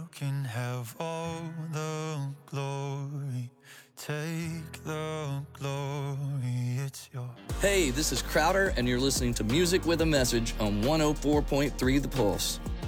can have all the glory. Take the glory, it's yours. Hey, this is Crowder, and you're listening to Music with a Message on 104.3 The Pulse.